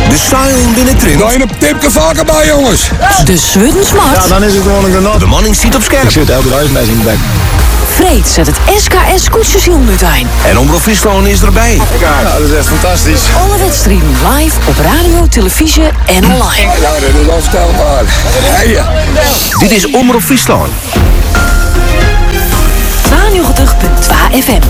De styling binnen Trint. Daar je een tipje vaker bij, jongens. De Zwuddensmart. Ja, dan is het gewoon een genot. De manning ziet op scherp. Ik zit elke dag met in de bek. Freed zet het SKS koetsstation uit. En Omroep Friesland is erbij. Ja, dat is echt fantastisch. Alle wedstrijden live op radio, televisie en online. Ja, dat is onvoorstelbaar. Hey. Dit is Omroep Friesland. 92.2 FM.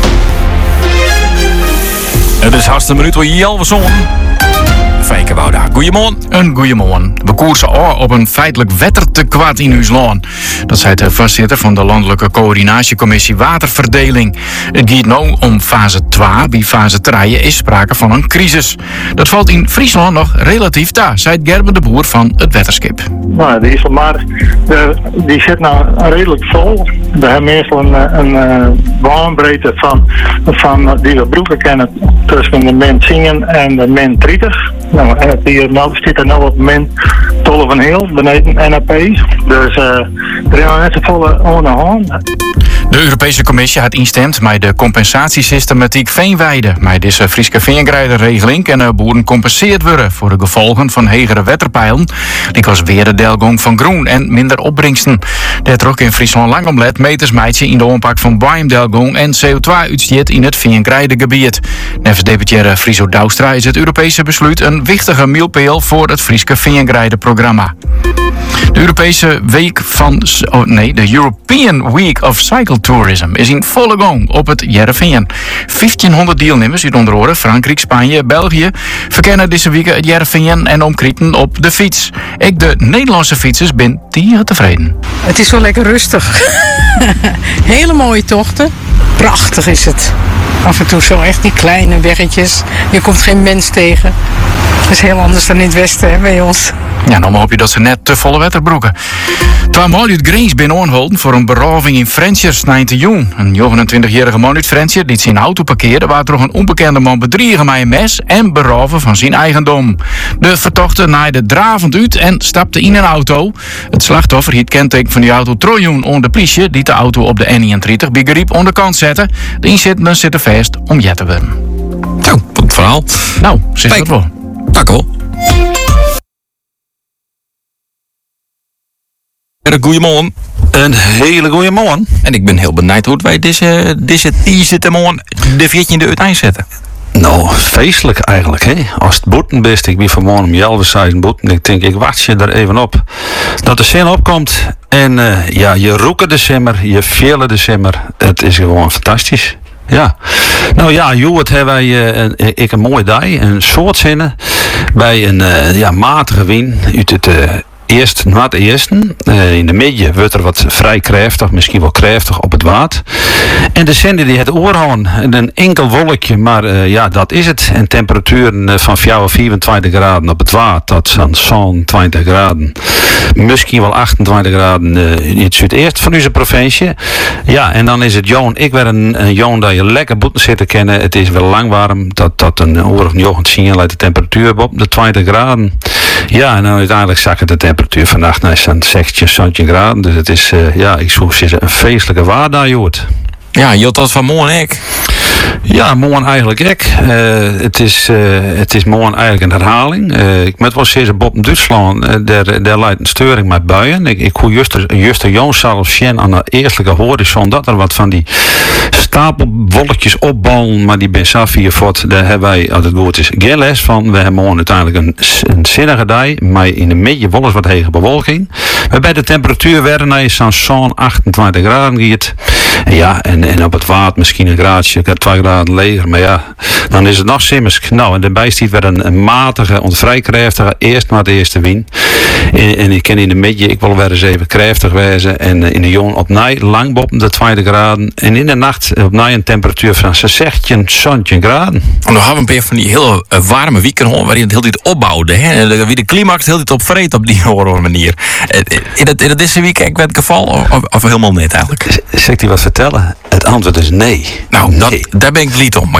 Het is haast een minuut voor Jelverson. Fijke Wouda. Goedemorgen. Een goedemorgen. We koersen op een feitelijk wettertekort in uw land. Dat zei de voorzitter van de Landelijke Coördinatiecommissie Waterverdeling. Het gaat nu om fase 2. Bij fase 3 is sprake van een crisis. Dat valt in Friesland nog relatief daar, zei Gerben de Boer van het Wetterskip. Nou, de IJsselmaar die zit nou redelijk vol. We hebben meestal een baanbreedte van die we broeken kennen tussen de min 10 en de min 30. Nou, en nou zit er nou op min 12 van heel beneden NAP. Dus er is nog net zo volle onderhand. De Europese Commissie had instemd met de compensatiesystematiek veenweide. Met deze Frieske veengrijdenregeling kunnen boeren compenseerd worden voor de gevolgen van hegere wetterpeilen. Die was weer de deelgang van groen en minder opbrengsten. Dat trok in Friesland lang omlet meters meidje in de aanpak van biomdelgong en CO2-uitstoot in het veengrijdengebied. Nevens deputaire Friso Douwstra is het Europese besluit een wichtige mijlpaal voor het Frieske veengrijdenprogramma. De European Week of Cycle Tourism is in volle gang op het Jereveen. 1500 deelnemers uit onder andere Frankrijk, Spanje, België verkennen deze week het Jereveen en omkrieten op de fiets. Ik de Nederlandse fietsers ben hier tevreden. Het is wel lekker rustig. Hele mooie tochten. Prachtig is het. Af en toe zo echt die kleine weggetjes. Je komt geen mens tegen. Dat is heel anders dan in het westen hè, bij ons. Ja, nou hoop je dat ze net te volle wetterbroeken. 2 man uit Greens binnen aangehouden voor een beroving in Frensjes 19 juni. Een 29-jarige man uit Frensje die zijn auto parkeerde waar toch een onbekende man bedriegen met een mes en beroven van zijn eigendom. De vertochte naaide dravend uit en stapte in een auto. Het slachtoffer hield kenteken van die auto trojoen onder de politie die de auto op de N31 bij Geriep onder kant zette. De inzittenden zitten vast om jet te worden. Nou, het verhaal. Nou, zit dat wel. Dank wel. Goedemorgen. Een hele goede morgen. En ik ben heel benieuwd hoe wij deze teaser morgen de 14e uiteen zetten. Nou, feestelijk eigenlijk, hè. Als het boeten best, ik ben vanmorgen om 11:00 boeten. Ik denk, ik wacht je er even op. Dat de zin opkomt. En ja, je roeken december, je vele december. Het is gewoon fantastisch. Ja. Nou ja, Joert hebben wij een mooie dag. Een soort zinnen. Bij een matige wind uit het eerst na het eerste. In de midden wordt er wat vrij krachtig, misschien wel krachtig op het water. En de zender die het oorhoorn, een enkel wolkje, maar ja, dat is het. En temperaturen van 24 graden op het water tot zo'n 20 graden. Misschien wel 28 graden in het zuidoosten van onze provincie. Ja, en dan is het Joon. Ik werd een Joon dat je lekker boeten zit te kennen. Het is wel lang warm. Dat een oor of 9 leidt de temperatuur op de 20 graden. Ja, en dan uiteindelijk zakken de temperatuur vannacht naar zo'n 17 graden. Dus het is, ik zou zeggen, een feestelijke waarde, Joort. Ja, je had dat van morgen ook. Ja, morgen eigenlijk ook. Het is morgen eigenlijk een herhaling. Ik moet wel zeggen, Bob in Duitsland, daar leidt een steuring met buien. Ik hoor juist de Joon zelf zien aan de eerlijke horizon dat er wat van die stapelwolkjes opbouwen, maar die ben Safia voort. Daar hebben wij, als het goed is, geen les van. We hebben morgen uiteindelijk een zinnige dag, maar in de midden wel eens wat hege bewolking. Waarbij de temperatuur weer naar zo'n 28 graden gaat. Ja, en op het water misschien een graadje, 2 graden leger, maar ja, dan is het nog simmers. Nou, en daarbij stiet weer een matige, vrij krachtige, eerst maar de eerste wind. En ik ken in de midden, ik wil weer eens even krachtig wezen. En in de jongen opnieuw lang boven de 20 graden. En in de nacht opnieuw een temperatuur van 16 graden. En dan hebben we een paar van die heel warme weekenden waar je het heel tijd opbouwde. Hè? Wie de climax heel tijd op vreet op die manier. In deze week ik werd het geval of helemaal niet eigenlijk? Zal ik die wat vertellen? Het antwoord is nee. Nou, nee. Daar ben ik lied om.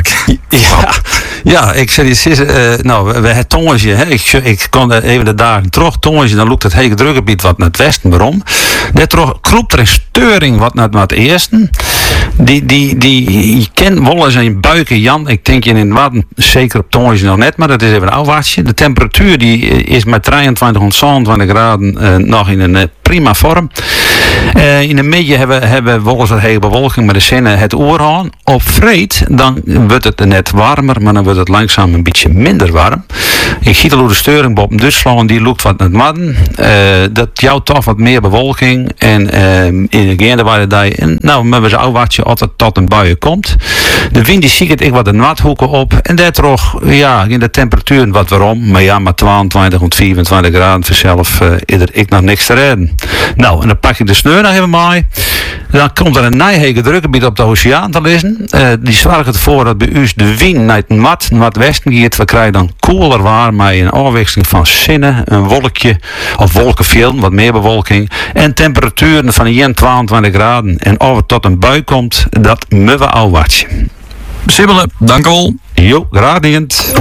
Ja, ik zei we het tongetje, hè. Ik kon even de dagen terug, tongetje, dan loopt het hele drukgebied wat naar het westen waarom. Daar kroept er een steuring wat naar het eerste. je kent wel eens een buiken, Jan. Ik denk in het Wadden, zeker op Tongens nog net, maar dat is even een oud watje. De temperatuur die is met 23 tot 27 graden nog in een prima vorm. In de midden hebben we wel eens wat hege bewolking, maar de zinnen het oor aan. Op vreed, dan wordt het net warmer, maar dan wordt het langzaam een beetje minder warm. In Gietelo de Steuring, Bob Duitsland, die loopt wat naar het Wadden. Dat jouw toch wat meer bewolking. En in de geende waar nou, met we oud watje altijd tot een buien komt. De wind die ziet ik wat de nathoeken op. En daardoor, ja, in de temperatuur wat waarom. Maar ja, maar 22 tot 24 graden vanzelf ik nog niks te redden. Nou, en dan pak je de sneur nog even mee. Dan komt er een nijhege drukgebied op de oceaan te liggen. Die zorgt ervoor dat bij u de wind naar het noordwesten gaat. We krijgen dan koeler waar met een afwisseling van zinnen, een wolkje of wolkenvelden, wat meer bewolking. En temperaturen van 22 graden. En of het tot een bui komt, dat moeten we al watje. Sibbelen, dank u wel. Jo, graag niet.